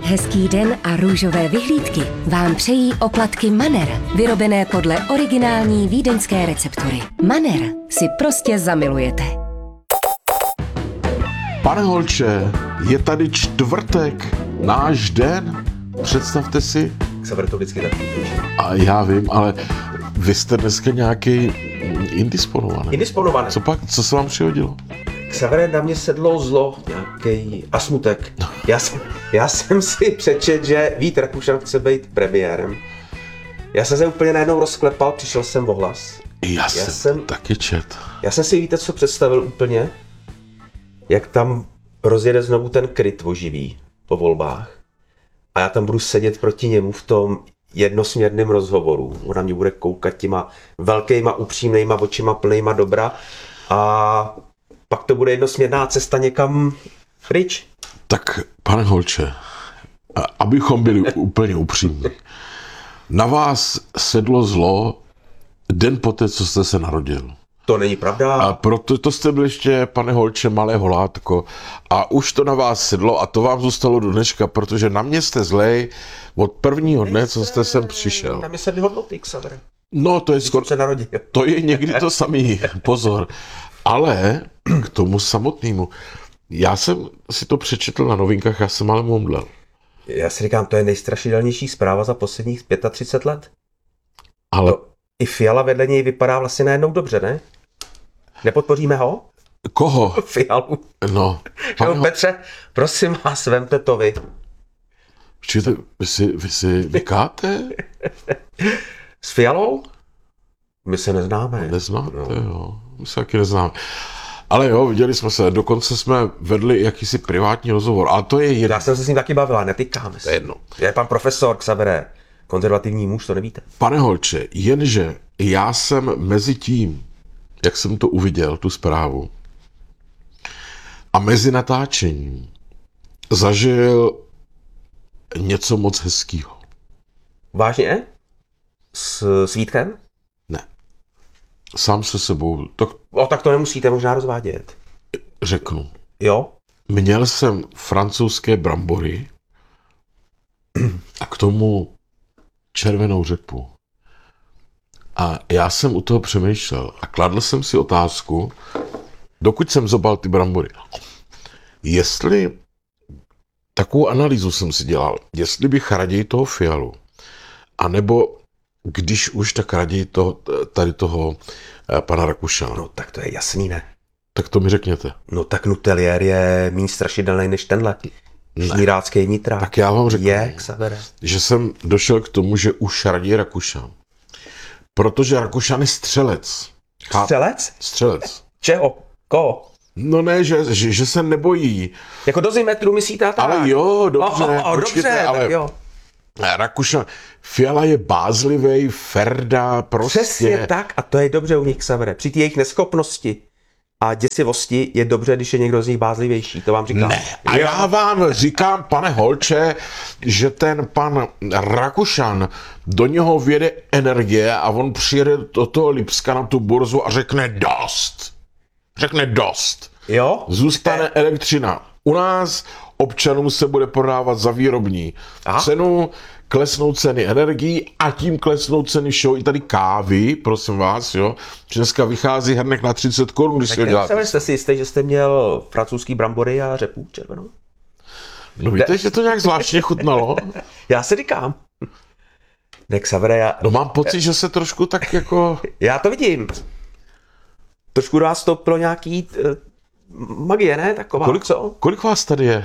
Hezký den a růžové vyhlídky vám přejí oplatky Manner, vyrobené podle originální vídeňské receptury. Manner si prostě zamilujete. Pane Holče, je tady čtvrtek, náš den. Představte si. Xaver to vždycky tak píše. A já vím, ale vy jste dneska nějaký indisponovaný. Indisponovaný. Co pak, co se vám přihodilo? Xavere, na mě sedlo zlo, nějaký a smutek. Já jsem si přečet, že Vít Rakušan chce být premiérem. Já jsem se úplně najednou rozklepal, přišel jsem o hlas. Já jsem taky čet. Já jsem si, víte, co představil úplně? Jak tam rozjede znovu ten kryt oživý po volbách. A já tam budu sedět proti němu v tom jednosměrném rozhovoru. On na mě bude koukat těma velkýma, upřímnýma očima plnýma dobra. A pak to bude jednosměrná cesta někam pryč. Tak, pane Holče, abychom byli úplně upřímní, na vás sedlo zlo den poté, co jste se narodil. To není pravda. A proto to jste byl ještě, pane Holče, malé holátko. A už to na vás sedlo a to vám zůstalo do dneška, protože na mě jste zlej od prvního dne, co jste sem přišel. Na mě sedly hodnoty, Xaver. No, to je skoro... se narodil. To je někdy to samý, pozor. Ale k tomu samotnému. Já jsem si to přečetl na novinkách, já jsem ale momdlel. Já si říkám, to je nejstrašidelnější zpráva za posledních 35 let. Ale... To i Fiala vedle něj vypadá vlastně najednou dobře, ne? Nepodpoříme ho? Koho? Fialu. No. Jo, Petře, prosím vás, vemte to vy. Počkejte, vy si vykáte? S Fialou? My se neznáme. Neznáte, jo. My se taky neznáme. Ale jo, viděli jsme se, dokonce jsme vedli jakýsi privátní rozhovor, ale to je jedno. Já jsem se s ním taky bavila, netýkáme se. To je jedno. Je pan profesor Xavere, konzervativní muž, to nevíte. Pane Holče, jenže já jsem mezi tím, jak jsem to uviděl, tu zprávu, a mezi natáčením zažil něco moc hezkýho. Vážně? S Vítkem? Ne. Sám se sebou, Tak to nemusíte možná rozvádět. řeknu. Jo? Měl jsem francouzské brambory a k tomu červenou řepu. A já jsem u toho přemýšlel a kladl jsem si otázku, dokud jsem zobal ty brambory, jestli, takovou analýzu jsem si dělal, jestli bych raději toho Fialu, anebo když už, tak raději tady toho pana Rakušana. No tak to je jasný, ne? Tak to mi řekněte. No tak Nutelier je méně strašidelný než tenhle. Žnírácký nitrák. Tak já vám řeknu, Xavere. že jsem došel k tomu, že už raději Rakušan. Protože Rakušan je střelec. Střelec? Střelec. Čeho? Koho? No ne, že se nebojí. Jako dozimetru myslíte tak? Ale jo, dobře. Dobře, ale tak jo. Rakušan, Fiala je bázlivej, Ferda, prostě. Přesně tak a to je dobře u nich, Xavere. Při té jejich neschopnosti a děsivosti je dobře, když je někdo z nich bázlivější, to vám říkám. Ne, a já vám říkám, pane Holče, že ten pan Rakušan, do něho vjede energie a on přijede do toho Lipska na tu burzu a řekne dost. Řekne dost. Jo? Zůstane elektřina. U nás občanům se bude prodávat za výrobní cenu, klesnou ceny energií a tím klesnou ceny všeho i tady kávy, prosím vás, jo. Dneska vychází hrnek na 30 korun, když si ho děláte. Jste si jistý, že jste měl francouzský brambory a řepu červenou? No víte, že to nějak zvláštně chutnalo? Já si říkám. Ne, Xavere, No mám pocit, že se trošku tak jako... Já to vidím. Trošku do vás to pro nějaký magie, ne? Taková, Kolik vás tady je?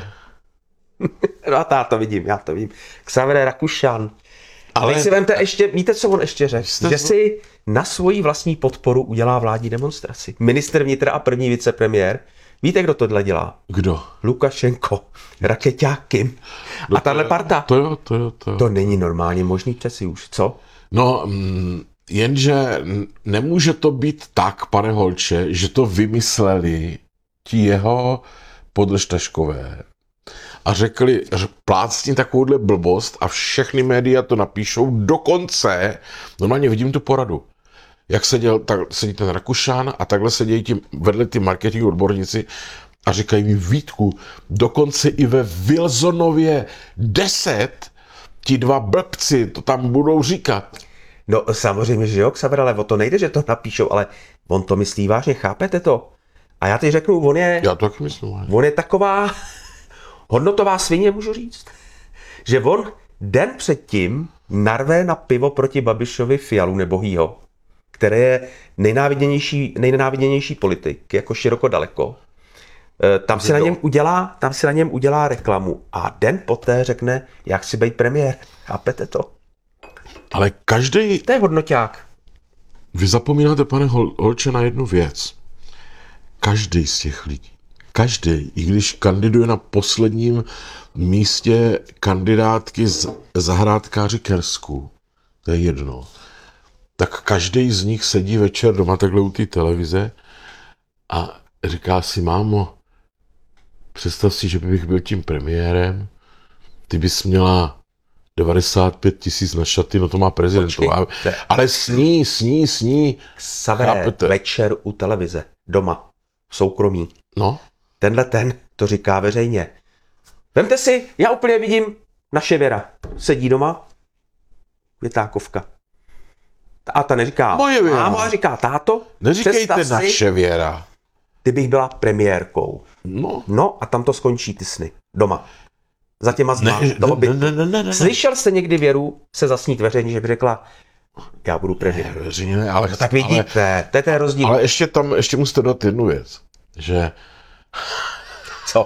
No já to vidím. Xavere Rakušan. Ale si vemte ještě, víte, co on ještě řekl? Že si na svoji vlastní podporu udělá vládní demonstraci. Ministr vnitra a první vicepremiér. Víte, kdo tohle dělá? Kdo? Lukašenko, rakeťák Kim. A tahle parta. To jo. To není normálně možný přeci už, co? No, jenže nemůže to být tak, pane Holče, že to vymysleli ti jeho podržtaškové a řekli, plácni takovouhle blbost a všechny média to napíšou dokonce. Normálně vidím tu poradu. Jak sedí ten Rakušan a takhle sedí vedle ty marketing odborníci a říkají mi Vítku, dokonce i ve Wilsonově 10 ti dva blbci to tam budou říkat. No samozřejmě, že jo, Xaver, ale o to nejde, že to napíšou, ale on to myslí vážně, chápete to? A já teď řeknu, Já to taky myslím. on je taková hodnotová svině, můžu říct, že on den předtím narve na pivo proti Babišovi Fialu nebohýho, který je nejnenáviděnější politik, jako široko daleko. Tam si na něm udělá reklamu a den poté řekne, já chci být premiér. Chápete to? Ale každý. To je hodnoťák. Vy zapomínáte, pane Holče, na jednu věc. Každý z těch lidí, každý, i když kandiduje na posledním místě kandidátky z zahrádkáři Kersku, to je jedno, tak každý z nich sedí večer doma takhle u té televize a říká si, mámo, představ si, že bych byl tím premiérem, ty bys měla 95 000 na šaty, no to má prezident, ale sní. Savere, večer u televize, doma, soukromí. No. Tenhle ten to říká veřejně. Vemte si, já úplně vidím naše Věra. Sedí doma, Větákovka. A ta neříká moje Věra. Mámo, a říká táto. Neříkejte naše Věra. Ty bych byla premiérkou. No a tam to skončí ty sny. Doma. Za těma zma. Ne. Slyšel jste někdy Věru se zasnít veřejně, že by řekla, já budu premiér. Veřejně ne, ale... No, tak vidíte, to je rozdíl. Ale ještě musíte dát jednu věc, že... Co?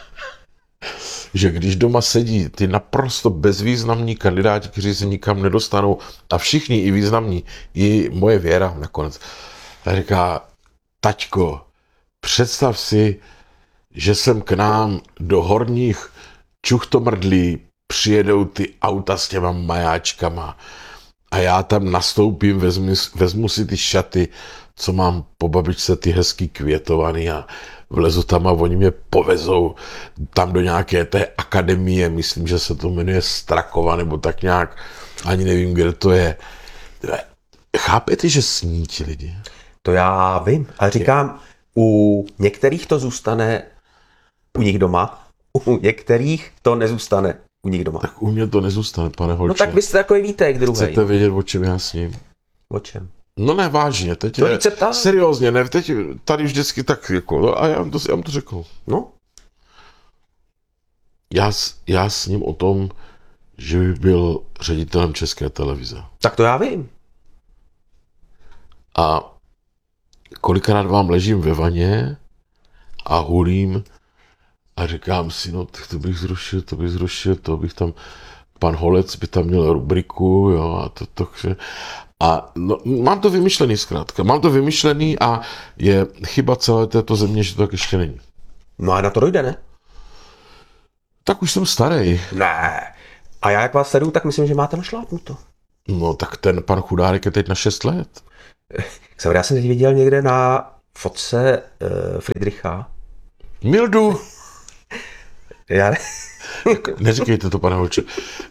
Že když doma sedí ty naprosto bezvýznamní kandidáti, kteří se nikam nedostanou, a všichni i významní, i moje Věra nakonec, tak říká, taťko, představ si, že sem k nám do Horních Čuchtomrdlí přijedou ty auta s těma majáčkama a já tam nastoupím, vezmu si ty šaty, co mám po babičce, ty hezký květovaný a vlezu tam a oni mě povezou tam do nějaké té akademie, myslím, že se to jmenuje Strakova, nebo tak nějak, ani nevím, kde to je. Chápete, že sní ti lidi? To já vím, ale říkám, u některých to zůstane u nich doma, u některých to nezůstane u nich doma. Tak u mě to nezůstane, pane Holče. No tak vy jste takový Vítek druhej. Chcete vědět, o čem já sním? O čem? No ne, vážně, teď to je, seriózně, ne, teď tady vždycky tak jako, no, a já vám to řeknu. No? Já sním o tom, že bych byl ředitelem České televize. Tak to já vím. A kolikrát vám ležím ve vaně a hulím a říkám si, no to bych zrušil, to bych tam, pan Holec by tam měl rubriku, jo, a to a no, mám to vymyšlený zkrátka, a je chyba celé této země, že to tak ještě není. No a na to dojde, ne? Tak už jsem starý. Ne. A já jak vás sleduju, tak myslím, že máte našlápnuto. No tak ten pan Chudárek je teď na 6 let. Já jsem teď viděl někde na fotce Friedricha. Mildu. Já ne... Neříkejte to, pane Holče.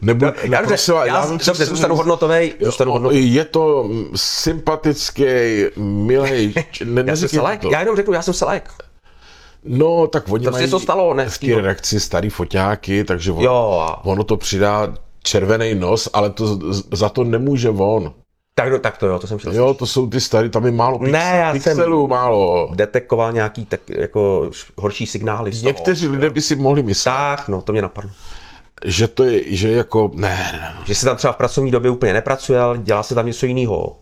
Já zůstanu hodnotovej. Je to sympatický, milej. Já jenom řeknu, já jsem selek. No, tak oni mají to stalo, ne? V té redakci starý foťáky, takže ono to přidá červený nos, ale to za to nemůže on. Tak to jo, to jsem chtěl. Jo, to jsou ty starý, tam je málo pixelů, málo. Detekoval nějaký tak jako horší signály. Někteří lidé by si mohli myslet. Tak, no, to mě napadlo. Že to je, že jako, ne. Že se tam třeba v pracovní době úplně nepracuje, ale dělá se tam něco jiného.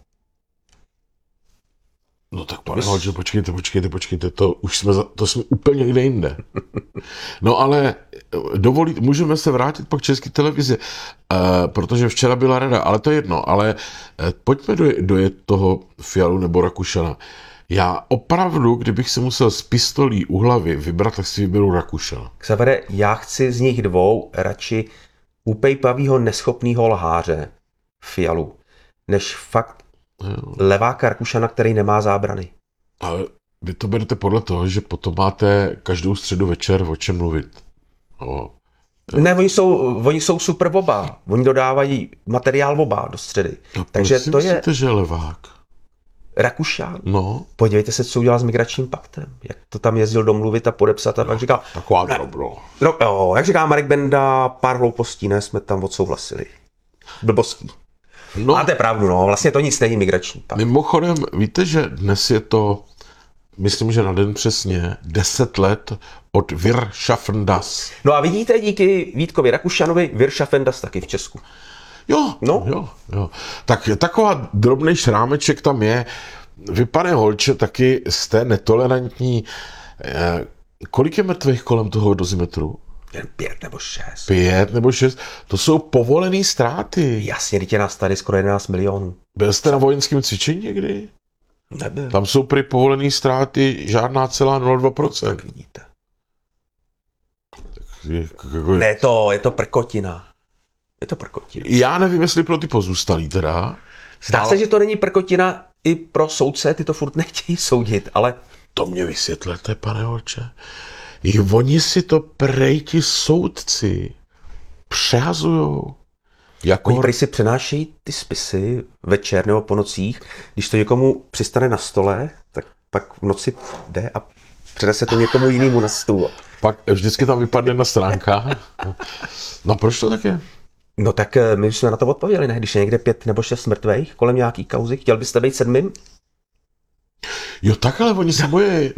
No tak pane Holče, počkejte, to jsme úplně někde jinde. No ale můžeme se vrátit pak k České televizi, protože včera byla rada, ale to je jedno, ale pojďme dojet toho Fialu nebo Rakušana. Já opravdu, kdybych se musel z pistolí u hlavy vybrat, tak si vyberu Rakušana. Xavere, já chci z nich dvou radši upejpavýho neschopnýho lháře Fialu, než fakt leváka Rakušana, který nemá zábrany. Ale vy to berete podle toho, že potom máte každou středu večer o čem mluvit. Ne, oni jsou super oba. Oni dodávají materiál oba do středy. No, takže si to myslíte, že je levák? Rakušan. No, Podívejte se, co udělal s migračním paktem. Jak to tam jezdil domluvit a podepsat a pak říkal, taková drobno. jak říká Marek Benda, pár hloupostí, ne, jsme tam odsouhlasili. Blbostí. No, Máte pravdu, no, vlastně to nic není migrační pakt. mimochodem, víte, že dnes je to, myslím, že na den přesně, 10 let od Wir schaffen das. No a vidíte, díky Vítkovi Rakušanovi, Wir schaffen das taky v Česku. Jo, No. jo. Tak taková drobný šrámeček tam je. Vy, pane Holče, taky jste netolerantní. Kolik je mrtvých kolem toho dozimetru? Jen 5 nebo 6. 5 nebo 6. To jsou povolené ztráty. Jasně, dítě nás tady skoro 11 milionů. Byl jste na vojenském cvičení někdy? Nebyl. Tam jsou prý povolené ztráty žádná celá 0,2%. Tak vidíte. Jako- Ne, je to prkotina. Je to prkotina. Já nevím, jestli pro ty pozůstalí teda. Zdá se, že to není prkotina i pro soudce, ty to furt nechtějí soudit, ale To mě vysvětlete, pane Holče. I oni si to prej ti soudci přehazujou. Jako... oni prý si přenášejí ty spisy večer nebo po nocích, když to někomu přistane na stole, tak pak v noci jde a přenese to někomu jinému na stůl. Pak vždycky tam vypadne na stránkách. No proč to tak je? No tak my už jsme na to odpověděli, ne? Když je někde 5 nebo 6 mrtvejch kolem nějaký kauzy, chtěl byste být 7? Jo, tak ale oni se bojí.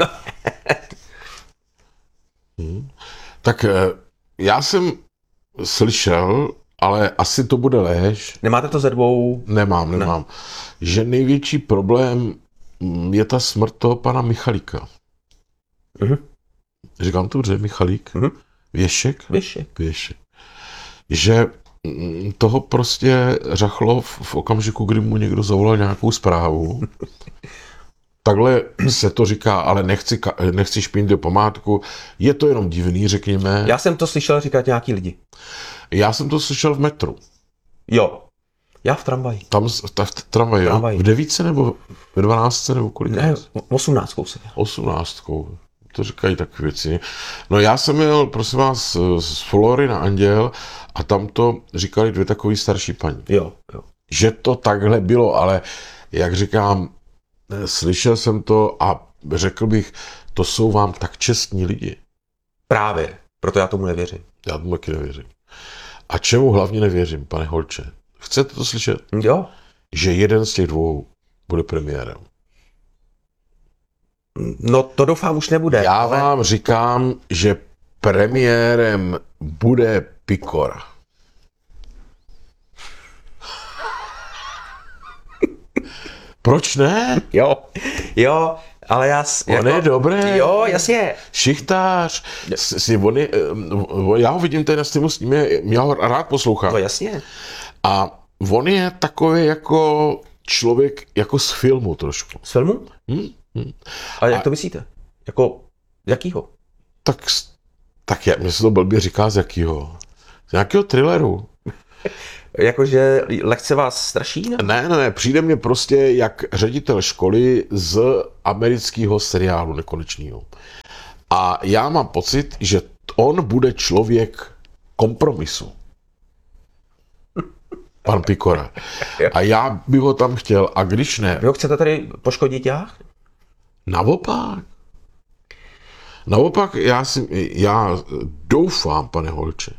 Tak já jsem slyšel, ale asi to bude lež. Nemáte to ze 2? Nemám. Že největší problém je ta smrt toho pana Michalíka. Mhm. Říkám to dobře, Michalík? Mhm. Věšek? Věšek. Že toho prostě řachlo v okamžiku, kdy mu někdo zavolal nějakou zprávu. Takhle se to říká, ale nechci špinit do památku. Je to jenom divný, řekněme. Já jsem to slyšel říkat nějaký lidi. Já jsem to slyšel v metru. Jo. Já v tramvaji. Tam v tramvaji, jo? V 9 nebo v 12 nebo kolik? Ne, 18 jsem. 18. To říkají takové věci. No já jsem jel, prosím vás, z Flory na Anděl a tam to říkali 2 takový starší paní. Jo. Že to takhle bylo, ale jak říkám, slyšel jsem to a řekl bych, to jsou vám tak čestní lidi. Právě. Proto já tomu nevěřím. Já tomu taky nevěřím. A čemu hlavně nevěřím, pane Holče? Chcete to slyšet? Jo. Že jeden z těch 2 bude premiérem. No to doufám už nebude. Já vám říkám, že premiérem bude Pikora. Proč ne? Jo, ale já... On je dobrý. Jo, jasně. Šichtář. Já ho vidím tady na streamu s ním, já ho rád poslouchám. No jasně. A on je takový jako člověk, jako z filmu trošku. Z filmu? Ale jak to myslíte? Jako, jakýho? Tak mně se to blbě říká z jakýho. Z nějakého thrilleru. Jakože lehce vás straší? Ne, přijde mě prostě jak ředitel školy z amerického seriálu nekonečného. A já mám pocit, že on bude člověk kompromisu. Pan Pikora. A já bych ho tam chtěl, a když ne... Vy ho chcete tady poškodit jak? Naopak, já doufám, pane Holče,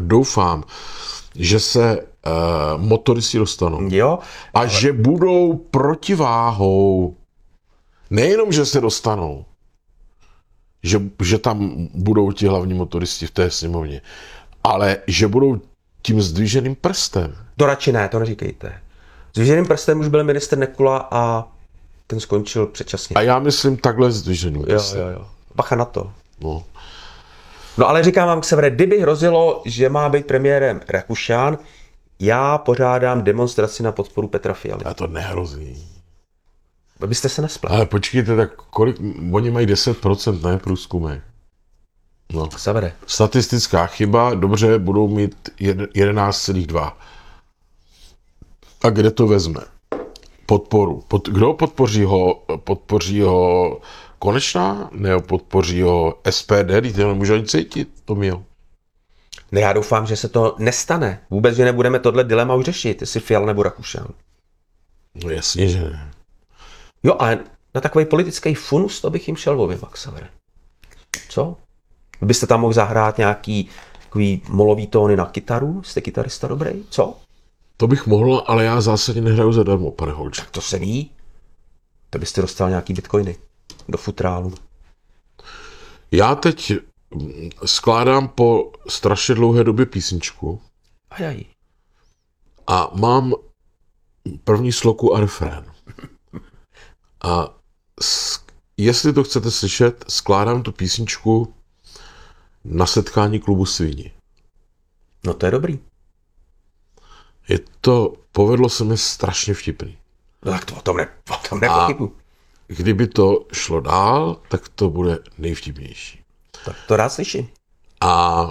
že se motoristi dostanou. Jo. A že budou protiváhou. Nejenom, že se dostanou, že tam budou ti hlavní motoristi v té sněmovně, ale že budou tím zdviženým prstem. To radši ne, to neříkejte. Zdviženým prstem už byl ministr Nekula a ten skončil předčasně. A já myslím takhle zdviženým prstem. Jo. Bacha na to. No, ale říkám vám, Severe, kdyby hrozilo, že má být premiérem Rakušan, já pořádám demonstraci na podporu Petra Fialy. A to nehrozí. Abyste se nespletli. Ale počkejte, tak kolik, oni mají 10%, ne, průzkumy. No. Severe. Statistická chyba, dobře, budou mít 11,2. A kde to vezme? Podporu. Kdo podpoří ho Konečná? Nebo podpoří ho SPD? Teď to nemůžu ani cítit, Tomio. Ne, já doufám, že se to nestane. Vůbec, že nebudeme tohle dilema už řešit, jestli Fiala nebo Rakušan. No jasně, že ne. Jo, ale na takový politický funus to bych jim šel objevak, Xavere. Co? Vy byste tam mohl zahrát nějaký takový molový tóny na kytaru? Jste kytarista dobrý? Co? To bych mohl, ale já zásadně nehraju zadarmo, pane Holče. To se ví. To byste dostal nějaký bitcoiny do futrálu. Já teď skládám po strašně dlouhé době písničku Ajaj. a mám první sloku a refrén. A jestli to chcete slyšet, skládám tu písničku na klubu Svíni. No to je dobrý. Povedlo se mi strašně vtipný. No tak to o tom nepochybu. Kdyby to šlo dál, tak to bude nejvtipnější. Tak to rád slyším. A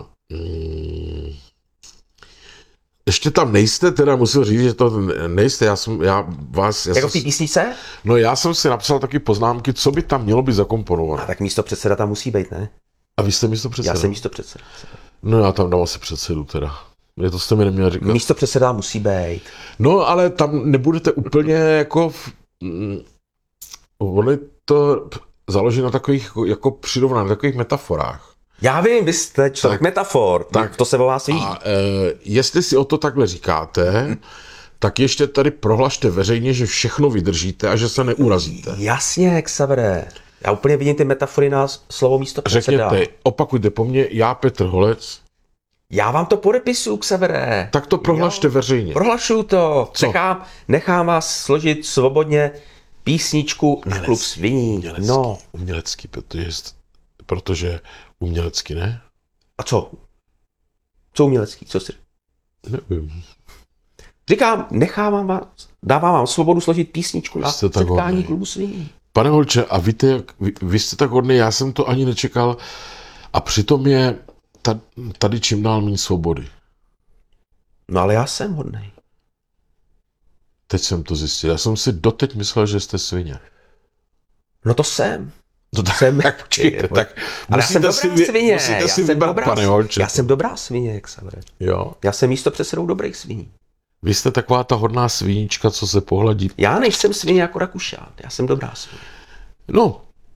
ještě tam nejste, teda musím říct, že to nejste, Jako v té písničce? No já jsem si napsal taky poznámky, co by tam mělo být zakomponované. A tak místo předseda tam musí být, ne? A vy jste místo předseda? Já jsem místo předseda. No já tam dám asi předsedu teda. To jste mi neměl říkat. Místo předseda musí být. No ale tam nebudete úplně jako... On je to založeno na takových, jako přirovnání, na takových metaforách. Já vím, vy jste člověk metafor, tak to se o vás ví. A jestli si o to takhle říkáte, tak ještě tady prohlašte veřejně, že všechno vydržíte a že se neurazíte. Jasně, Xavere. Já úplně vidím ty metafory na slovo místo předseda. Řekněte, opakujte po mně, já Petr Holec. Já vám to podepisuju, Xavere. Tak to prohlašte veřejně. Prohlašuju to. Co? Nechám vás složit svobodně písničku na klub Sviní. No. Umělecký, protože umělecky ne? A co? Co umělecký? Co si? Nevím. Říkám, dávám vám svobodu složit písničku na setkání klubu Sviní. Pane Holče, a víte, vy jste tak hodný, já jsem to ani nečekal a přitom je tady čím dál méně svobody. No ale já jsem hodnej. Teď jsem to zjistil. Já jsem si doteď myslel, že jste svině. No to jsem. No tak, jsem. Tak ale já jsem dobrá svině. Musíte si vybrat, pane Holče. Já jsem dobrá svině, jak se vede. Jo. Já jsem místo předsedou dobrých sviní. Vy jste taková ta hodná svínička, co se pohladí. Já nejsem svině jako Rakušan. Já jsem dobrá svině. No,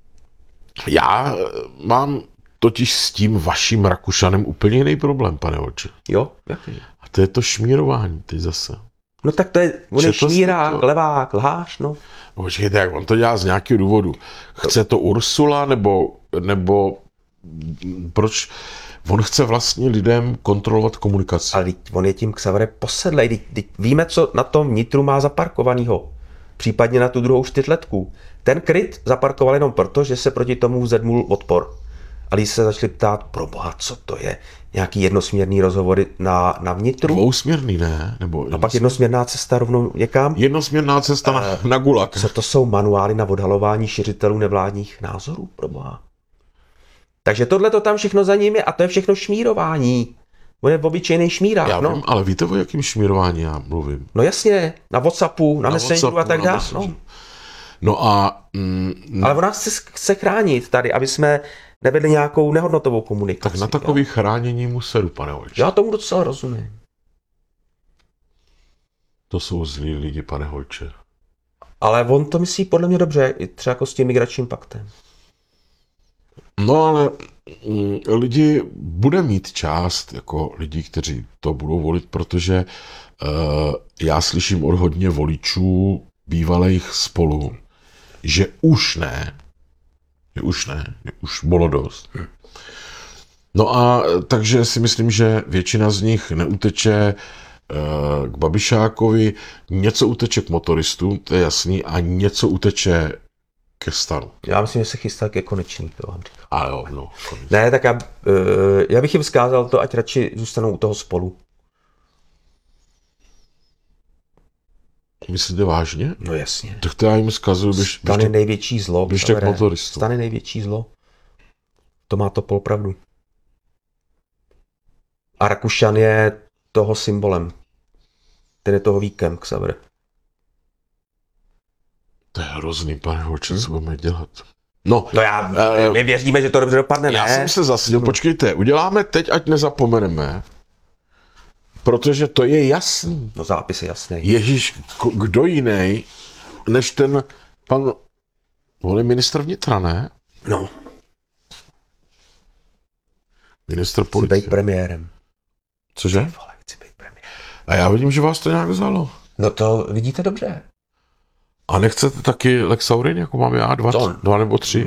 já mám totiž s tím vaším Rakušanem úplně jiný problém, pane Holče. Jo? Jaký? A to je to šmírování, teď zase. No tak to je, on je šmírák, levák, lhář, no. Počkejte, jak on to dělá z nějakého důvodu. Chce to Ursula, nebo proč? On chce vlastně lidem kontrolovat komunikaci. Ale on je tím Xavere posedlej. Víme, co na tom vnitru má zaparkovanýho. Případně na tu druhou čtyřletku. Ten kryt zaparkoval jenom proto, že se proti tomu vzedmul odpor. A lidi se začali ptát, proboha, co to je? Nějaký jednosměrný rozhovory na vnitru? Dvousměrný, ne? Nebo a pak jednosměrná cesta rovnou někam? Jednosměrná cesta na gulag. Co to jsou manuály na odhalování šiřitelů nevládních názorů, proboha? Takže tohle to tam všechno za ním je a to je všechno šmírování. On je obyčejný šmírák, já vím, ale víte, o jakým šmírování já mluvím? No jasně, na WhatsAppu, na Messengeru a tak dále. No a... Ale ona chce chránit tady, aby jsme nevedli nějakou nehodnotovou komunikaci. Tak na takový chránění mu sedu, pane Holče. Já tomu docela rozumím. To jsou zlí lidi, pane Holče. Ale on to myslí podle mě dobře, i třeba jako s tím migračním paktem. No ale lidi bude mít část jako lidí, kteří to budou volit, protože já slyším od hodně voličů bývalých Spolu, že už bylo dost. No a takže si myslím, že většina z nich neuteče k Babišákovi, něco uteče k motoristům, to je jasný, a něco uteče ke Stanu. Já myslím, že se chystá ke Konečný, to vám říkám. A jo, no. Ne, tak já bych jim vzkázal to, ať radši zůstanou u toho Spolu. Myslíte vážně? No jasně. Tak to já jim vzkazuju, Stan je největší zlo. Běžte k motoristům. Stan je největší zlo. To má to polpravdu. A Rakušan je toho symbolem. Ten je toho víkem, Xaver. To je hrozný, pane Holče, co budeme dělat? No my věříme, že to dobře dopadne, ne? Já jsem se zasadil, počkejte, uděláme teď, ať nezapomeneme, protože to je jasný. No zápis je jasný. Ježíš, kdo jiný, než ten pan On je ministr vnitra, ne? No, Ministr chci policie. být premiérem. Cože? Vole, chci být premiérem. A já vidím, že vás to nějak vzalo. No to vidíte dobře. A nechcete taky Lex Aurin, jako mám já, dva nebo tři?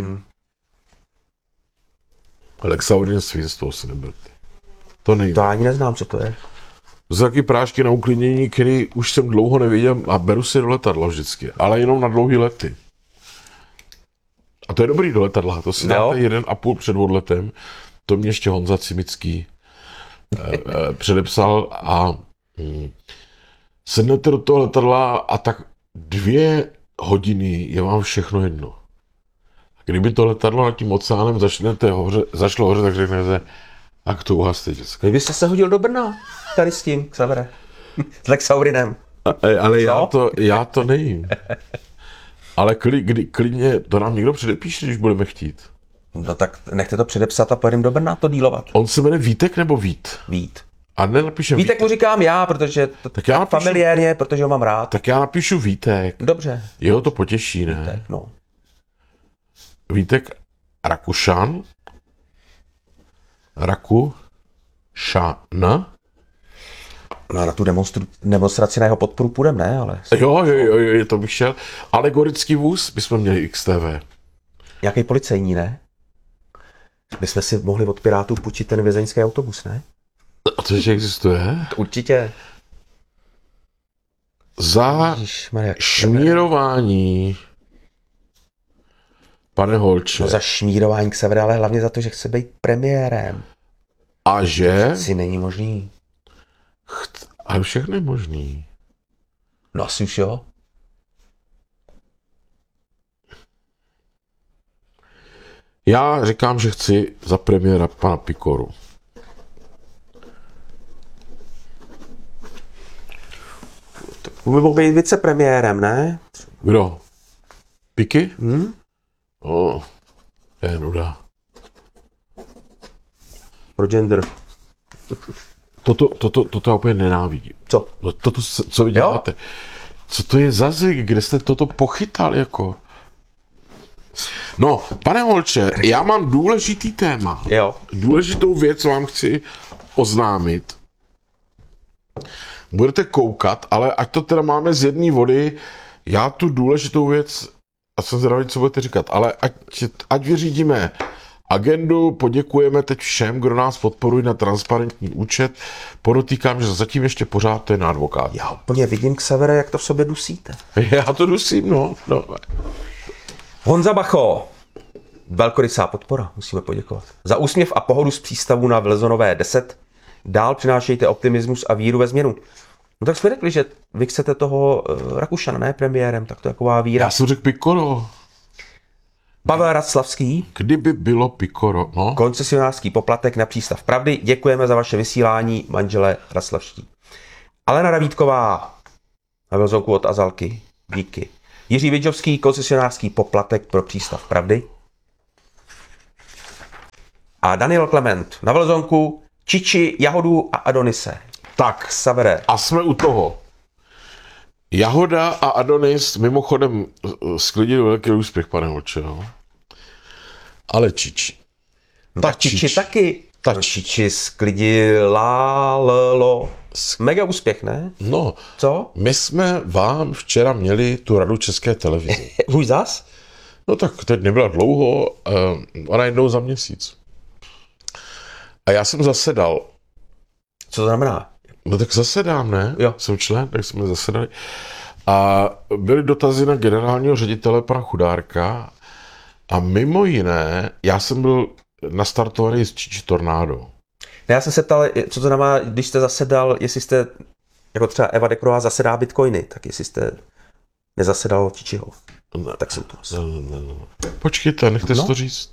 Lex Aurin je svinstvo, si neberte. To nejde. To ani neznám, co to je. To jsou taky prášky na uklidnění, který už jsem dlouho neviděl a beru si do letadla vždycky, ale jenom na dlouhý lety. A to je dobrý do letadla, to si dáte 1,5 před odletem. To mě ještě Honza Cimický předepsal a sednete do toho letadla a tak 2 hodiny je vám všechno jedno. A kdyby to letadlo nad tím oceánem zašlo hoře, tak řeknete, jak to uhasty, děcka. Vy byste se hodil do Brna, tady s tím, Xavere. S Lex Aurinem. Ale já to nejím. Ale klidně to nám někdo předepíše, když budeme chtít. No tak nechte to předepsat a pojedeme do Brna to dílovat. On se jmenuje Vítek nebo Vít? Vít. A nenapíšem Vítek mu říkám já, protože to Tak já napíšu- familiárně, protože ho mám rád. Tak já napíšu Vítek. Dobře. Jeho to potěší, ne? Tak, no. Vítek Rakušan. Rakušan. No a na tu demonstraci na jeho podporu půjdeme, ne? Ale Jo, to bych šel. Alegorický vůz bychom měli XTV. nějaký policejní, ne? My jsme si mohli od Pirátů půjčit ten vězeňský autobus, ne? A to ještě existuje? Určitě. Za Ježišmarja. šmírování. Pane Holče. No za šmírování Xavera, ale hlavně za to, že chce být premiérem. A že? Si není možný. Ale všechno je možný. No asi už jo. Já říkám, že chci za premiéra pana Pikoru. On by mohl být vicepremiérem, ne? Kdo? Piky? To je nuda. Pro gender. Toto já úplně nenávidím. Co? No toto, co vy děláte? Co to je za zvyk? Kde jste toto pochytal, jako? No, pane Holče, já mám důležitý téma. Jo. Důležitou věc vám chci oznámit. Budete koukat, ale ať to teda máme z jedné vody, já tu důležitou věc, a jsem zvědavý, co budete říkat, ale ať vyřídíme agendu, poděkujeme teď všem, kdo nás podporují na transparentní účet. Podotýkám, že zatím ještě pořád to je na advokát. Já úplně vidím, Xavere, jak to v sobě dusíte. Já to dusím, no. Honza Bacho. Velkorysá podpora, musíme poděkovat. Za úsměv a pohodu z přístavu na Vlezonové 10. Dál přinášejte optimismus a víru ve změnu. No tak jsme řekli, že vy chcete toho Rakušana, ne premiérem, tak to je taková víra. Já jsem řekl Pikoro. Pavel Raclavský, Kdyby bylo Pikoro, no. koncesionářský poplatek na přístav Pravdy. Děkujeme za vaše vysílání, manželé Raclavští. Alena Davídková, na Velzonku od Azalky, díky. Jiří Vidžovský, koncesionářský poplatek pro přístav Pravdy. A Daniel Klement, na Velzonku, Čiči, Jahodu a Adonise. Tak, Xavere. a jsme u toho. Jahoda a Adonis mimochodem sklidili velký úspěch, pane Holče, no. Ale Čiči. No tak Čiči taky. Ta Čiči sklidila lo. Mega úspěch, ne? No, Co? my jsme vám včera měli tu radu České televize. Už zas? No tak teď nebyla dlouho, ona jednou za měsíc. A já jsem zasedal. Co to znamená? No tak zasedám, ne? Jo. Jsem člen, tak jsme zasedali. A byly dotazy na generálního ředitele pana Chudárka a mimo jiné, já jsem byl nastartovaný z Čiči Tornádo. Já jsem se ptal, co to znamená, když jste zasedal, jestli jste, jako třeba Eva Dekrová zasedá bitcoiny, tak jestli jste nezasedal Čičiho. Ne, Tak jsem to ne. Počkejte, nechte si to říct.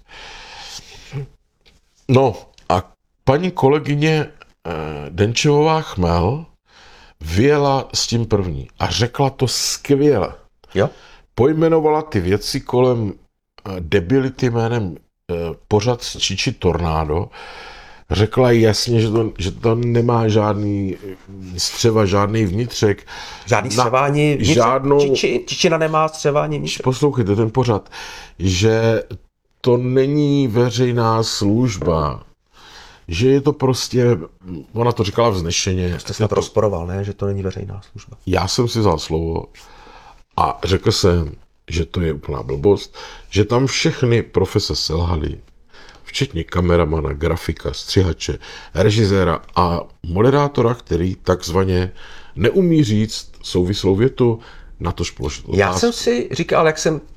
No a paní kolegyně Denčevová Chmel vyjela s tím první a řekla to skvěle. Jo? Pojmenovala ty věci kolem debility jménem pořad z Čiči Tornádo řekla jasně, že to nemá žádný střeva, žádný vnitřek. Žádný střevání vnitřek? Žádnou... Čičina nemá střevání vnitřek? Poslouchejte ten pořad, že to není veřejná služba, že je to prostě, ona to říkala vznešeně. Jste snad rozporoval, ne? Že to není veřejná služba. Já jsem si vzal slovo a řekl jsem, že to je úplná blbost, že tam všechny profese selhaly, včetně kameramana, grafika, střihače, režiséra a moderátora, který takzvaně neumí říct souvislou větu, na tož položit otázku. Já jsem si říkal, jak jsem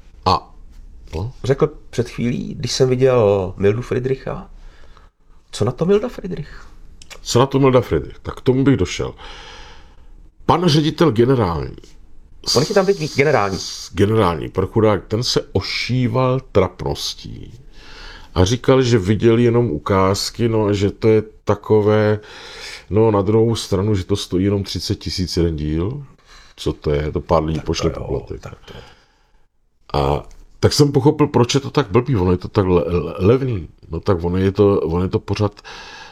řekl před chvílí, když jsem viděl Mildu Friedricha, co na to Milda Friedrich? Co na to Milda Friedrich? Tak k tomu bych došel. Pan ředitel generální. On je tam teď Generální prokurák, ten se ošíval trapností a říkal, že viděl jenom ukázky, no a že to je takové, no na druhou stranu, že to stojí jenom 30 000 jeden díl. Co to je? To pár lidí pošle poplatek. A tak jsem pochopil, proč je to tak blbý, ono je to tak levný. No tak ono je to pořad,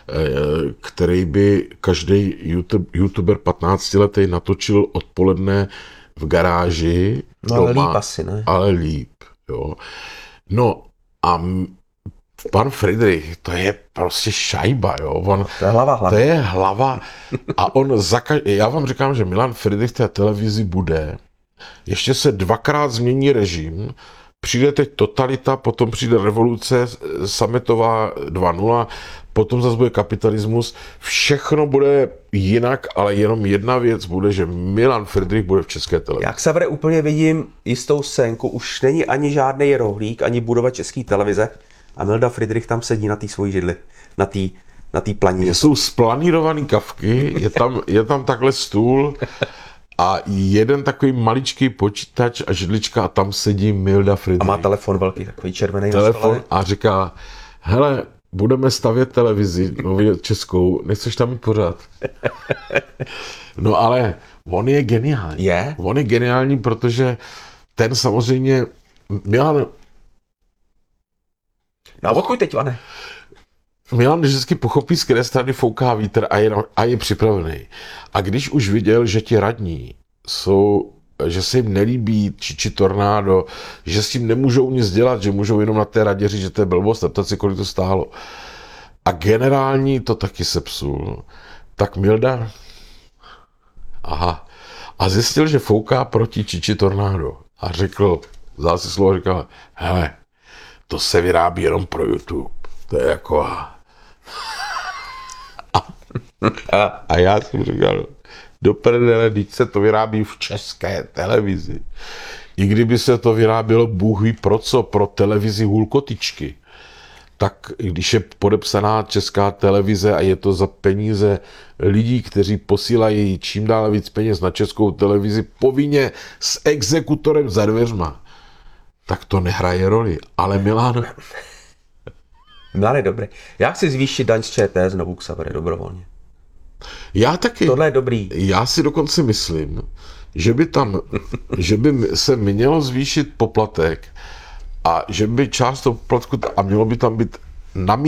který by každý youtuber 15letý natočil odpoledne v garáži. No ale líp asi, ne? Ale líp, jo. No a pan Friedrich, to je prostě šajba, jo. To je hlava. To je hlava. A já vám říkám, že Milan Friedrich té televizi bude. Ještě se 2krát změní režim, přijde teď totalita, potom přijde revoluce sametová 2.0, potom zase bude kapitalismus. Všechno bude jinak, ale jenom jedna věc bude, že Milan Friedrich bude v České televizi. Já Xavere úplně vidím jistou scénku, už není ani žádný rohlík, ani budova České televize a Milda Friedrich tam sedí na té svojí židli, na té planině. Jsou splanírovaný kavky, je tam takhle stůl a jeden takový maličký počítač a židlička a tam sedí Milda Friedrich. A má telefon velký, takový červený. Telefon a říká, hele, budeme stavět televizi nově českou, nechceš tam mít pořád? No ale on je geniální. Je? On je geniální, protože ten samozřejmě Milan... No a odkud teď, Vane? Milan vždycky pochopí, z které strany fouká vítr a je připravený. A když už viděl, že ti radní jsou, že se jim nelíbí či tornádo, že s tím nemůžou nic dělat, že můžou jenom na té radě říct, že to je blbost a ptat si, kolik to stálo. A generální to taky sepsul. Tak Milda... Aha. A zjistil, že fouká proti či tornádo. A řekl, vzal si slovo a říkal, hele, to se vyrábí jenom pro YouTube. To je jako... A já jsem říkal, do prdele, když se to vyrábí v České televizi. I kdyby se to vyrábělo bůh ví pro co, pro televizi Hulkotičky, tak když je podepsaná Česká televize a je to za peníze lidí, kteří posílají čím dál víc peněz na Českou televizi povinně s exekutorem za dveřma, tak to nehraje roli. Ale Milan je dobrý. Já chci zvýšit daň z ČT znovu Xavere dobrovolně. Já taky. Tohle je dobrý. Já si dokonce myslím, že by se mělo zvýšit poplatek a že by část toho poplatku, a mělo by tam být